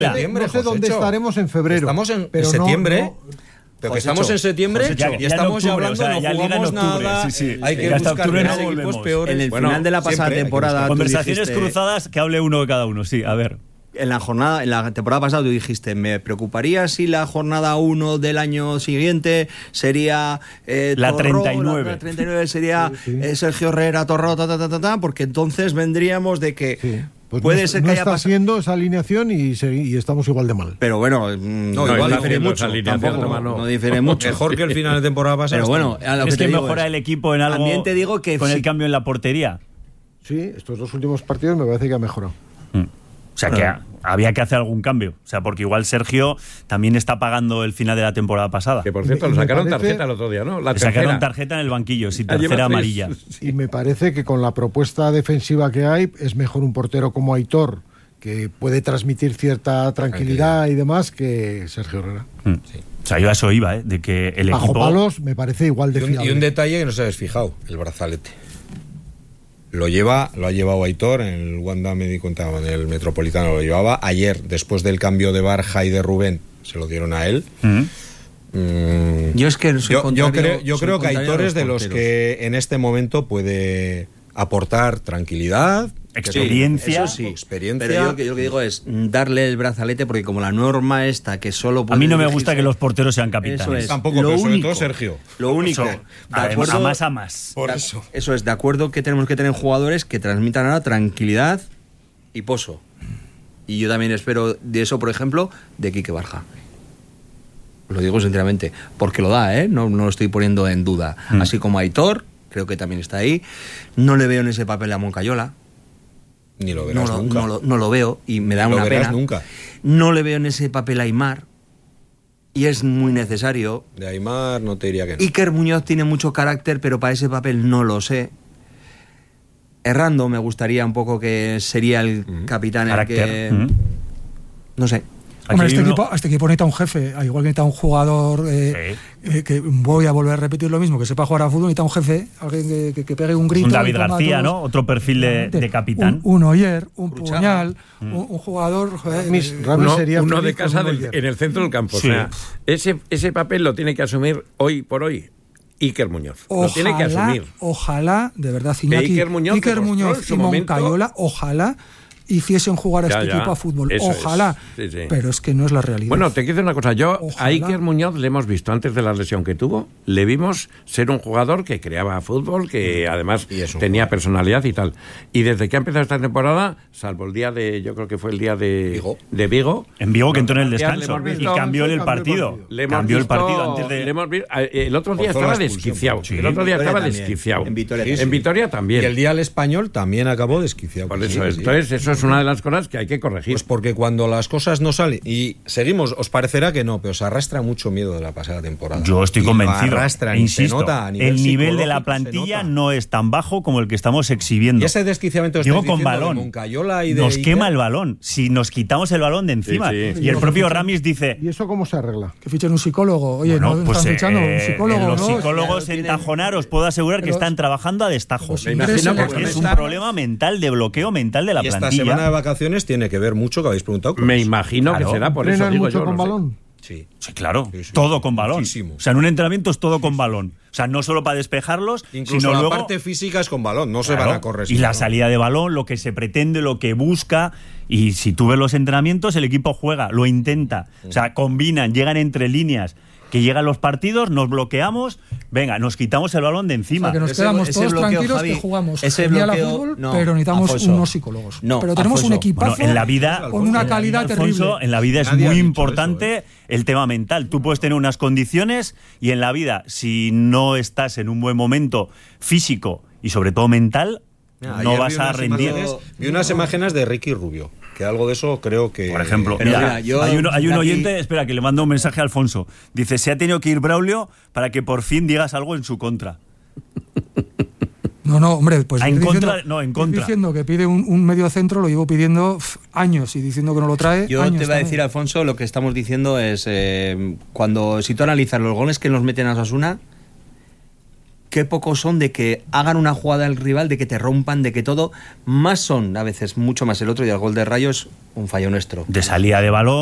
No sé dónde estaremos en febrero. Estamos en septiembre. Pero que estamos en septiembre y estamos ya hablando, no jugamos nada, hay que buscar menos equipos peores. En el final de la pasada temporada... Conversaciones cruzadas, que hable uno de cada uno, sí, a ver. En la temporada pasada tú dijiste, me preocuparía si la jornada 1 del año siguiente sería la 39. La 39 sería Sergio Herrera, Torró, porque entonces vendríamos de que... Sí. Pues puede ser que no haya está haciendo esa alineación y estamos igual de mal. Pero bueno, igual difiere mucho. No difiere mucho. Mejor que el final de temporada pasada. Pero bueno, es que mejora el equipo en algo. También te digo que con el cambio en la portería. Sí, estos 2 últimos partidos me parece que ha mejorado. O sea que había que hacer algún cambio. O sea, porque igual Sergio también está pagando el final de la temporada pasada. Que por cierto, le sacaron tarjeta el otro día, ¿no? Le sacaron tarjeta en el banquillo, sin tercera amarilla. Y me parece que con la propuesta defensiva que hay, es mejor un portero como Aitor, que puede transmitir cierta tranquilidad y demás, que Sergio Herrera. Sí. O sea, yo a eso iba, de que el bajo equipo... palos me parece igual de fiable. Y un detalle que no se habéis fijado, el brazalete. Lo ha llevado Aitor en el Wanda, me di cuenta, en el Metropolitano lo llevaba. Ayer, después del cambio de Barja y de Rubén, se lo dieron a él. Yo es que yo creo que Aitor es de los que en este momento puede aportar tranquilidad, experiencia. Eso sí, experiencia. Pero yo lo que digo es darle el brazalete, porque como la norma esta que solo puede... A mí no me gusta que los porteros sean capitanes. Eso es. Tampoco, pero sobre todo Sergio. Lo único. A más. Por eso. Eso es, de acuerdo que tenemos que tener jugadores que transmitan ahora tranquilidad y pozo. Y yo también espero de eso, por ejemplo, de Quique Barja. Lo digo sinceramente, porque lo da, no lo estoy poniendo en duda. Así como Aitor, creo que también está ahí. No le veo en ese papel a Moncayola. Ni lo verás nunca. No lo veo y me da una pena. Nunca. No le veo en ese papel a Aimar y es muy necesario. De Aimar no te diría que no. Iker Muñoz tiene mucho carácter, pero para ese papel no lo sé. Errando me gustaría un poco que sería el capitán carácter. El que... No sé. Hombre, este equipo necesita un jefe, igual que necesita un jugador que voy a volver a repetir lo mismo, que sepa jugar a fútbol, necesita un jefe, alguien que pegue un grito. Un David García, ¿no? Otro perfil de capitán. Un Oyer, un Puñal, un jugador... Uno de casa en el centro del campo. Sí. O sea, ese papel lo tiene que asumir hoy por hoy Iker Muñoz. Lo tiene que asumir. Ojalá, de verdad, Iñaki, Iker Muñoz y Moncayola, ojalá hiciesen jugar a este equipo a fútbol. Ojalá. Sí. Pero es que no es la realidad. Bueno, te quiero decir una cosa. A Iker Muñoz le hemos visto antes de la lesión que tuvo, le vimos ser un jugador que creaba fútbol, que además tenía personalidad y tal. Y desde que ha empezado esta temporada, salvo el día yo creo que fue el día de Vigo. En Vigo, que entró en el descanso y cambió el partido. Cambió el partido antes de... El otro día estaba desquiciado. Sí. El otro día estaba desquiciado. En Vitoria. En Vitoria también. Y el día del Español también acabó desquiciado. Por eso, entonces, eso es una de las cosas que hay que corregir. Pues porque cuando las cosas no salen y seguimos, os parecerá que no, pero os arrastra mucho miedo de la pasada temporada. Yo estoy convencido. Insisto, se nota, el nivel de la plantilla no es tan bajo como el que estamos exhibiendo. Y ese desquiciamiento digo con balón. Nos quema el balón. Si nos quitamos el balón de encima. Y el propio Ramis dice... ¿Y eso cómo se arregla? Que fichen un psicólogo. Oye, bueno, no pues, están fichando un psicólogo. Los psicólogos en Tajonar os puedo asegurar que están trabajando a destajo. Me imagino porque es un problema mental, de bloqueo mental de la plantilla. Esta semana de vacaciones tiene que ver mucho, que habéis preguntado. Me imagino que será por eso, digo yo. ¿Con balón? Sí, claro. Todo con balón. Muchísimo. O sea, en un entrenamiento es todo con balón. O sea, no solo para despejarlos, incluso sino la luego... parte física es con balón, no se van a correr. Y la salida de balón, lo que se pretende, lo que busca. Y si tú ves los entrenamientos, el equipo juega, lo intenta. O sea, combinan, llegan entre líneas. Que llegan los partidos, nos bloqueamos, venga, nos quitamos el balón de encima. O sea, que nos quedamos todos tranquilos, Javi, que jugamos genial a fútbol, pero necesitamos unos psicólogos. Pero tenemos un equipazo en la vida, con una calidad terrible. En la vida es muy importante el tema mental. Tú puedes tener unas condiciones y en la vida, si no estás en un buen momento físico y sobre todo mental, no vas a rendir. Vi unas imágenes de Ricky Rubio, que algo de eso creo que... Por ejemplo, hay un oyente, espera, que le mando un mensaje a Alfonso. Dice, se ha tenido que ir Braulio para que por fin digas algo en su contra. No, hombre, pues en contra. Diciendo que pide un medio centro, lo llevo pidiendo años y diciendo que no lo trae. Yo te voy a decir, Alfonso, lo que estamos diciendo es, si tú analizas los goles que nos meten a Osasuna, qué pocos son de que hagan una jugada al rival, de que te rompan, de que todo. Más son, a veces, mucho más el otro, y el gol de Rayo es un fallo nuestro. De salida de balón.